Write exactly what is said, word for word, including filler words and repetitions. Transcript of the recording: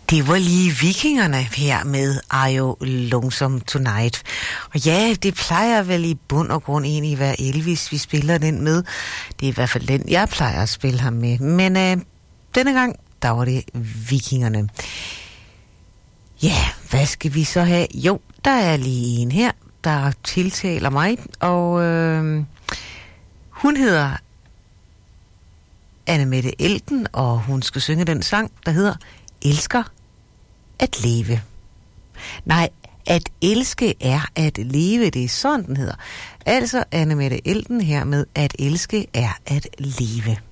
Det var lige Vikingerne her med Are You Lonesome Tonight. Og ja, det plejer vel i bund og grund egentlig at være Elvis, vi spiller den med. Det er i hvert fald den, jeg plejer at spille ham med. Men øh, denne gang, der var det Vikingerne. Ja, hvad skal vi så have? Jo, der er lige en her, der tiltaler mig. Og øh, hun hedder Annemette Elten, og hun skal synge den sang, der hedder Elsker at leve. Nej, at elske er at leve, det er sådan, den hedder. Altså Annemette Elten her med At elske er at leve.